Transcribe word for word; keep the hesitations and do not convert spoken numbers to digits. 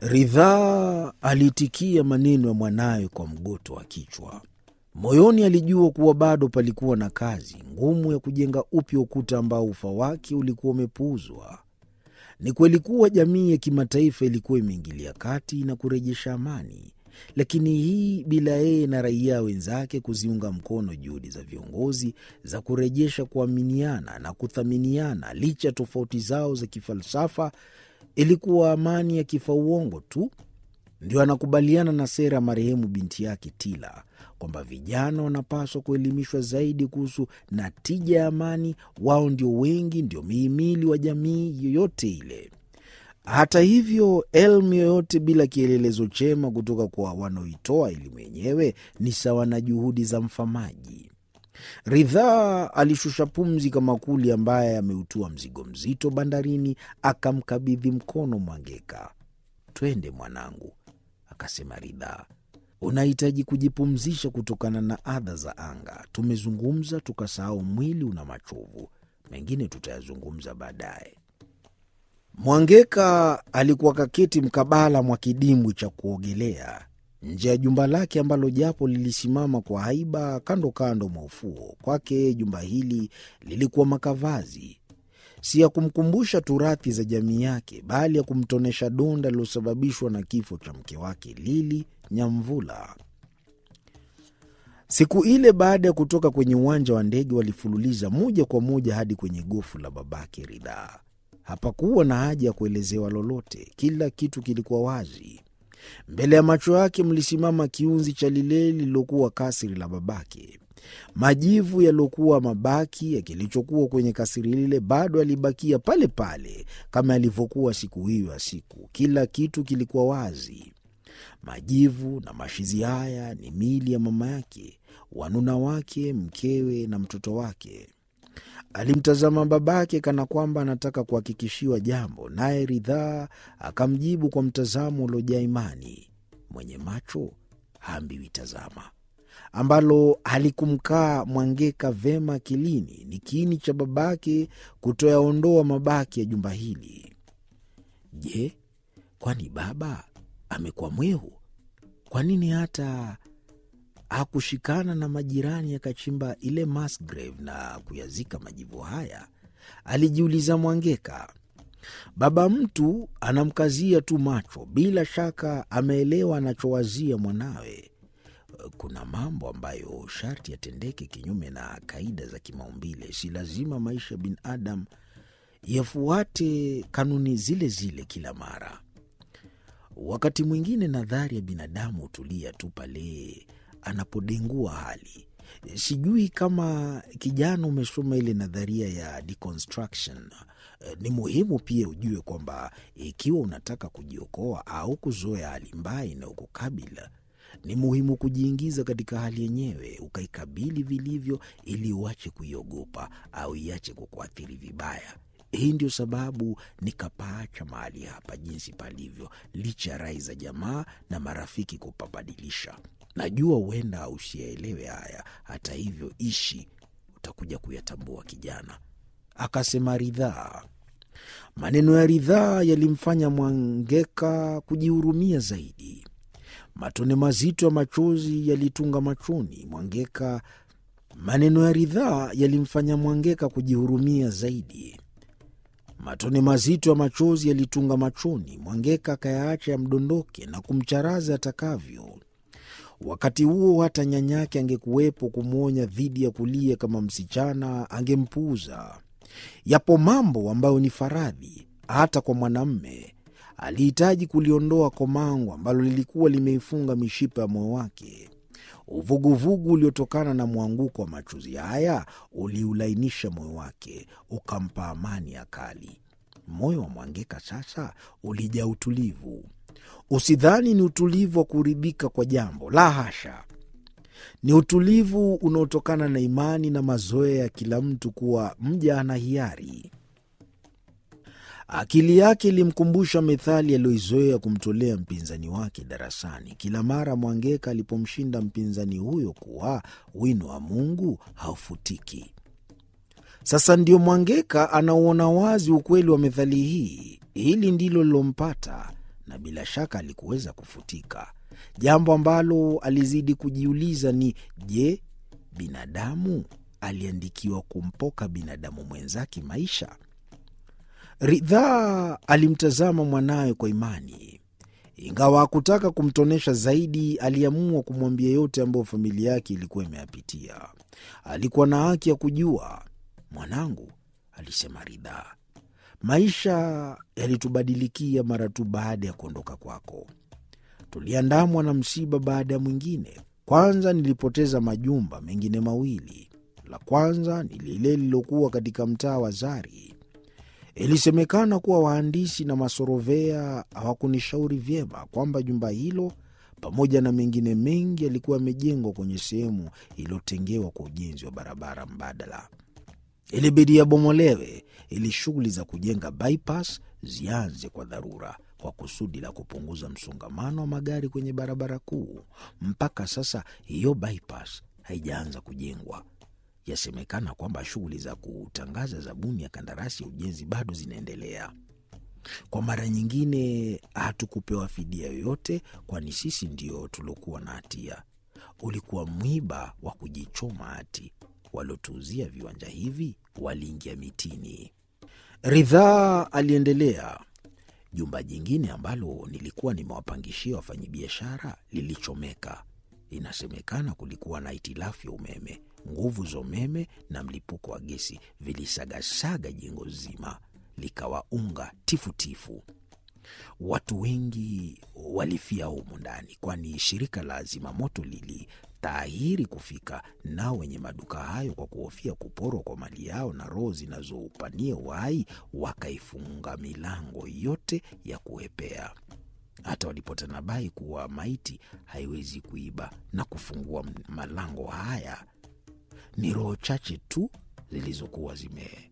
Ridhaa alitikia maneno ya mwanawe kwa mgoto wa kichwa. Moyoni alijua kuwa bado palikuwa na kazi ngumu ya kujenga upya ukuta ambao ufa wake ulikuwa umepuuzwa. Ni kweli kuwa jamii ya kimataifa ilikuwa imeingilia kati na kurejesha amani, lakini hii bila yeye na raia wenzake kuziunga mkono juhudi za viongozi za kurejesha kuaminiana na kuthaminiana licha tofauti zao za kifalsafa. Ilikuwa amani ya kifauongo tu. Ndio anakubaliana na sera marehemu binti yake Tila kwamba vijana wanapaswa kuelimishwa zaidi kuhusu natija ya amani. Wao ndio wengi, ndio mihimili wa jamii yoyote ile. Hata hivyo, elimu yoyote bila kielelezo chema kutoka kwa wanaoitoa elimu yenyewe ni sawa na juhudi za mfamaji. Ridhaa alishusha pumzi kama kuli ambaye ameutua mzigo mzito bandarini, akamkabidhi mkono Mwangeka. "Twende mwanangu," akasema Ridhaa. "Unahitaji kujipumzisha kutokana na adha za anga. Tumezungumza tukasahau mwili una machovu. Mengine tutayazungumza baadaye." Mwangeka alikuwa kaketi mkabala mwa kidimbwi cha kuogelea nje ya jumba lake ambalo japo lilisimama kwa haiba kando kando mwa ufuo. Kwake jumba hili lilikuwa makavazi, si ya kumkumbusha turathi za jamii yake, bali ya kumtonesha donda lilosababishwa na kifo cha mke wake Lili Nyamvula. Siku ile baada ya kutoka kwenye uwanja wa ndege, walifululiza moja kwa moja hadi kwenye gofu la babake Ridhaa. Hapakuwa na haja ya kuelezewa lolote, kila kitu kilikuwa wazi. Mbele ya macho yake mlisimama kiunzi cha lile lililokuwa kasiri la babake. Majivu yaliokuwa mabaki ya kilichokuwa kwenye kasiri lile bado yalibakia pale pale kama yalivyokuwa siku hiyo ya siku. Kila kitu kilikuwa wazi. Majivu na mashizi haya ni miili ya mama yake, wanuna wake, mkewe na mtoto wake. Alimtazama babake kana kwamba anataka kuhakikishiwa jambo, naye Ridhaa akamjibu kwa mtazamo uliojaa imani. Mwenye macho haambiwi tazama, ambalo halikumkaa Mwangeka vema akilini. Ni kiini cha babake kutoyaondoa mabaki ya jumba hili. Je, kwani baba amekuwa mwehu? Kwa nini hata hakushikana na majirani akachimba ile mass grave na kuyazika majivu haya? Alijiuliza Mwangeka. Baba mtu anamkazia tu macho, bila shaka ameelewa anachowazia mwanawe. Kuna mambo ambayo sharti yatendeke kinyume na kaida za kimaumbile. Si lazima maisha ya binadamu yafuate kanuni zile zile kila mara. Wakati mwingine nadhari ya binadamu hutulia tu pale anapodengua hali. Sijui kama kijana umesoma ile nadharia ya deconstruction. Ni muhimu pia ujue kwamba ikiwa unataka kujiokoa au kuzoea hali mbaya inayokukabila, ni muhimu kujiingiza katika hali yenyewe, ukaikabili vilivyo, ili uache kuiogopa au iache kukuathiri vibaya. Hii ndio sababu nikapaacha mahali hapa jinsi palivyo, licha ya rai za jamaa na marafiki kupabadilisha. Najua huenda usiyaelewe haya, hata hivyo ishi, utakuja kuyatambua kijana, akasema Ridhaa. Maneno ya Ridhaa yalimfanya Mwangeka kujihurumia zaidi. Matone mazito ya machozi yalitunga machoni Mwangeka. Maneno ya Ridhaa yalimfanya Mwangeka kujihurumia zaidi. Matone mazito ya machozi yalitunga machoni Mwangeka, akayaacha yamdondoke na kumcharaza atakavyo. Wakati huo hata nyanyake angekuwepo kumwonya dhidi ya kulia kama msichana, angempuuza. Yapo mambo ambayo ni faradhi hata kwa mwanamme. Alihitaji kuliondoa komango ambalo lilikuwa limeifunga mishipa ya moyo wake. Uvuguvugu uliotokana na mwanguko wa machozi haya uliulainisha moyo wake, ukampa amani ya kali. Moyo wa Mwangeka sasa ulijaa utulivu. Usidhani ni utulivu wa kuridhika kwa jambo, la hasha. Ni utulivu unaotokana na imani na mazoea ya kila mtu kuwa mja ana hiari. Akili yake ilimkumbusha methali aliyoizoea kumtolea mpinzani wake darasani kila mara Mwangeka alipomshinda mpinzani huyo kuwa wino wa Mungu haufutiki. Sasa ndio Mwangeka anauona wazi ukweli wa methali hii. Hili ndilo lilompata, na bila shaka alikuweza kufutika. Jambo ambalo alizidi kujiuliza ni je, binadamu aliandikiwa kumpoka binadamu mwenzake maisha? Ridhaa alimtazama mwanawe kwa imani. Ingawa hakutaka kumtonesha zaidi, aliamua kumwambia yote ambayo familia yake ilikuwa imeyapitia. Alikuwa na haki ya kujua. "Mwanangu," alisema Ridhaa, "maisha yalitubadilikia mara tu baada ya kuondoka kwako. Tuliandamwa na msiba baada ya mwingine. Kwanza nilipoteza majumba mengine mawili. La kwanza ni lile lilokuwa katika mtaa wa Zari. Ilisemekana kuwa wahandisi na masorovea hawakunishauri vyema kwamba jumba hilo pamoja na mengine mengi yalikuwa yamejengwa kwenye sehemu iliyotengewa kwa ujenzi wa barabara mbadala. Ilibidi yabomolewe ili shughuli za kujenga bypass zianze kwa dharura, kwa kusudi la kupunguza msongamano wa magari kwenye barabara kuu. Mpaka sasa hiyo bypass haijaanza kujengwa. Yasemekana kwamba shughuli za kutangaza zabuni ya kandarasi ya ujenzi bado zinaendelea. Kwa mara nyingine hatukupewa fidia yoyote, kwani sisi ndio tuliokuwa na hatia. Ulikuwa mwiba wa kujichoma hati. Waliotuuzia viwanja hivi waliingia mitini." Ridhaa aliendelea. "Jumba jingine ambalo nilikuwa nimewapangishia wafanyabiashara lilichomeka. Inasemekana kulikuwa na hitilafu ya umeme. Nguvu za umeme na mlipuko wa gesi vilisagasaga jengo zima, likawa unga tifutifu. Watu wengi walifia humu ndani, kwani shirika la zimamoto lilitahiri kufika, nao wenye maduka hayo kwa kuhofia kuporwa kwa mali yao na roho zinazoupania uhai wakaifunga milango yote ya kuepea. Hata walipotanabai kuwa maiti haiwezi kuiba na kufungua malango haya, ni roho chache tu zilizokuwa zime